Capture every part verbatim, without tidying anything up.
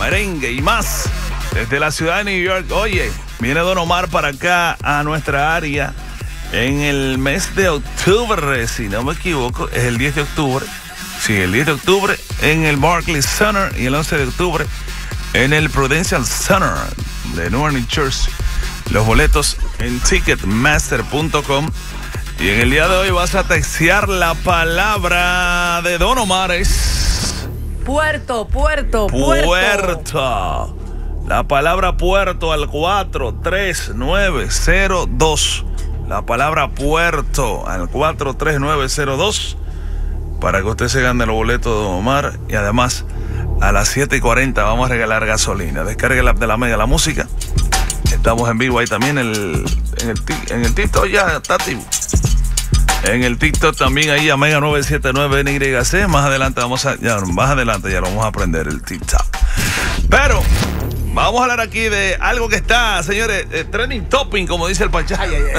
merengue y más desde la ciudad de New York. Oye, viene Don Omar para acá a nuestra área en el mes de octubre, si no me equivoco, es el diez de octubre. Sí, el diez de octubre en el Barclays Center y el once de octubre en el Prudential Center de Newark, New Jersey. Los boletos en ticketmaster punto com. Y en el día de hoy vas a textear la palabra de Don Omar. Es Puerto, puerto, puerto. Puerto. La palabra puerto al cuatro tres nueve cero dos. La palabra puerto al cuatro tres nueve cero dos. Para que usted se gane los boletos de Don Omar. Y además, a las siete y cuarenta vamos a regalar gasolina. Descargue el app de la Mega, la música. Estamos en vivo ahí también el, en, el, en el TikTok ya está activo. En el TikTok también ahí a Mega nueve siete nueve N Y C. Más adelante vamos a, ya, más adelante ya lo vamos a aprender el TikTok. Pero vamos a hablar aquí de algo que está, señores, eh, trending topping, como dice el Pachá. Ay, ay,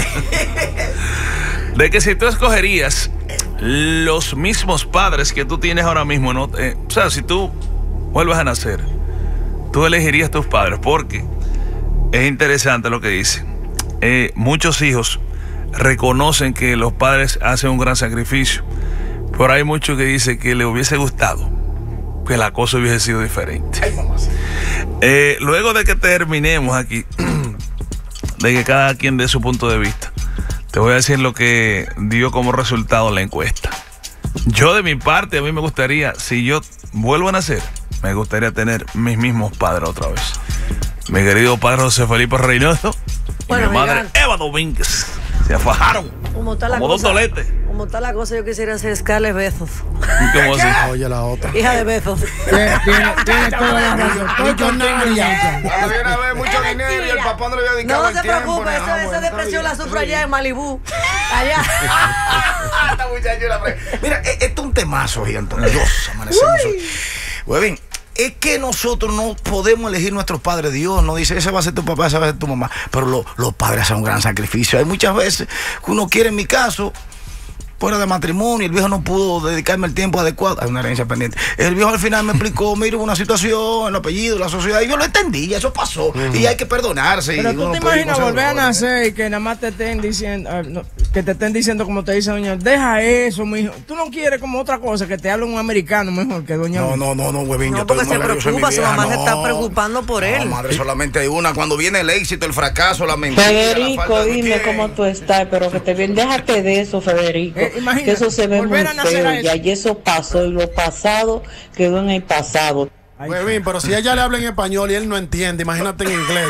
ay. De que si tú escogerías los mismos padres que tú tienes ahora mismo, ¿no? Eh, o sea, si tú vuelves a nacer, tú elegirías tus padres, porque es interesante lo que dice. Eh, muchos hijos reconocen que los padres hacen un gran sacrificio, pero hay muchos que dicen que le hubiese gustado que la cosa hubiese sido diferente. Eh, luego de que terminemos aquí, de que cada quien dé su punto de vista, te voy a decir lo que dio como resultado la encuesta. Yo de mi parte, a mí me gustaría, si yo vuelvo a nacer, me gustaría tener mis mismos padres otra vez. Mi querido padre José Felipe Reynoso y bueno, mi madre Eva Domínguez. Se fajaron como, está la como cosa, dos toletes. Como está la cosa, yo quisiera ser Scarlett Bezos. ¿Cómo así? Oye, la otra. Hija de Bezos. Tiene, tiene, tiene toda la razón. Estoy con Nadia. Viene a ver mucho dinero y el papá no le había dedicado No el se tiempo. preocupe, ni esa, nada. esa Bueno, depresión está la sufro bien. allá en Malibú. Allá. Esta muchacha la pre- Mira, e- esto es un temazo, gigante. Dios, amanecemos hoy. Pues bien, es que nosotros no podemos elegir nuestros padres. Dios nos dice, ese va a ser tu papá, ese va a ser tu mamá. Pero lo, los padres hacen un gran sacrificio. Hay muchas veces que uno quiere, en mi caso, fuera de matrimonio, el viejo no pudo dedicarme el tiempo adecuado. Hay una herencia pendiente. El viejo al final me explicó, mire, hubo una situación, el apellido, la sociedad, y yo lo entendí, ya eso pasó. Uh-huh. Y hay que perdonarse. Pero y tú uno te puede imaginas ir con volver a errores. nacer y que nada más te estén diciendo, eh, no, que te estén diciendo como te dice doña, deja eso, mijo. Tú no quieres como otra cosa, que te hable un americano mejor que doña. No, no, no, no, huevín. No, yo porque estoy se mal, yo soy mi preocupa, su vieja, mamá se no. está preocupando por él. No, madre, solamente hay una. Cuando viene el éxito, el fracaso, la mentira, Federico, la falta de dime bien. cómo tú estás, pero que te bien, déjate de eso, Federico, Eh, imagínate, que eso se ve muy volver a nacer feo, a eso. ya, y eso pasó, y lo pasado quedó en el pasado. Huevín, pero si ella le habla en español y él no entiende, imagínate en inglés.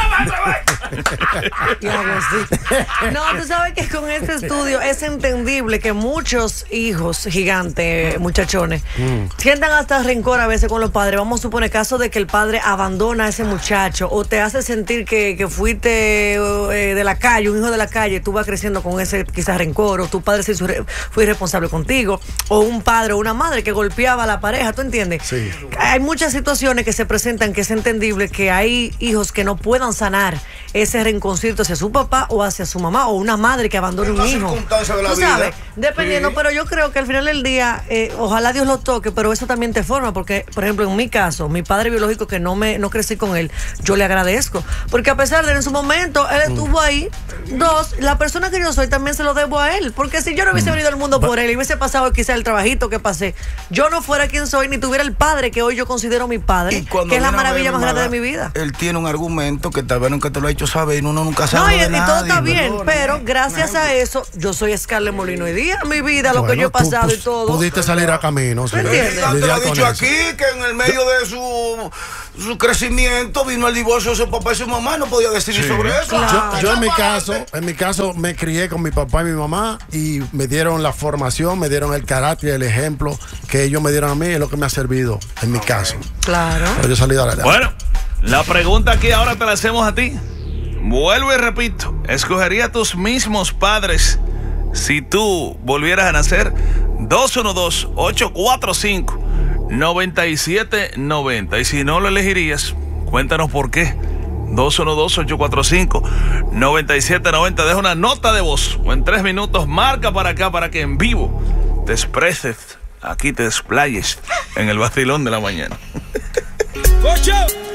No, tú sabes que con este estudio es entendible que muchos hijos gigantes, muchachones, mm. sientan hasta rencor a veces con los padres. Vamos a suponer caso de que el padre abandona a ese muchacho o te hace sentir que, que fuiste eh, de la calle, un hijo de la calle, tú vas creciendo con ese quizás rencor, o tu padre se hizo, fue irresponsable contigo, o un padre o una madre que golpeaba a la pareja, ¿tú entiendes? Sí. Hay muchas situaciones que se presentan que es entendible que hay hijos que no puedan sanar ese renconcito hacia su papá o hacia su mamá, o una madre que abandone un hijo. circunstancias de la Tú vida. sabes, dependiendo, Sí. pero yo creo que al final del día, eh, ojalá Dios lo toque, pero eso también te forma, porque, por ejemplo, en mi caso, mi padre biológico, que no me no crecí con él, yo le agradezco, porque a pesar de en su momento, él estuvo ahí. Dos, la persona que yo soy también se lo debo a él, porque si yo no hubiese venido al mundo por él y hubiese pasado quizá el trabajito que pasé, yo no fuera quien soy, ni tuviera el padre que hoy yo considero mi padre, Y cuando que es la viene a ver, maravilla más grande de mamá, mi vida. Él tiene un argumento que tal vez nunca te lo ha hecho saber y uno nunca No, sabe y, de y nadie, todo está bien, perdón, pero ¿no? gracias a eso, yo soy Scarlett Molino hoy día, mi vida, lo Bueno, que yo he tú, pasado pues, y todo. Pudiste salir a camino. Sí. ¿Me entiendes? Te lo Lidiar ha con dicho eso. aquí que en el medio de su, su crecimiento vino el divorcio de su papá y su mamá, no podía decidir Sí. sobre eso. Claro. Yo, yo en mi Echa caso, pa'lante. en mi caso me crié con mi papá y mi mamá y me dieron la formación, me dieron el carácter, el ejemplo que ellos me dieron a mí, es lo que me ha servido en mi caso. Claro. Pero yo salí de la Bueno, la pregunta aquí ahora te la hacemos a ti. Vuelvo y repito, ¿escogería tus mismos padres si tú volvieras a nacer? dos uno dos, ocho cuatro cinco, nueve siete nueve cero. Y si no lo elegirías, cuéntanos por qué. dos uno dos, ocho cuatro cinco, nueve siete nueve cero. Deja una nota de voz o en tres minutos marca para acá para que en vivo te expreses, aquí te desplayes en el vacilón de la mañana. Gocho.